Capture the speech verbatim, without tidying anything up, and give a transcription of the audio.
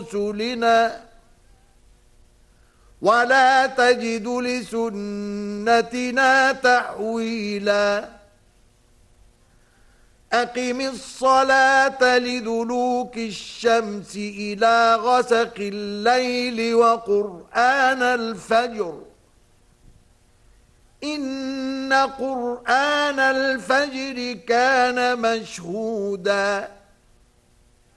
رسلنا ولا تجد لسنتنا تحويلا أقم الصلاة لدلوك الشمس إلى غسق الليل وقرآن الفجر إن قرآن الفجر كان مشهودا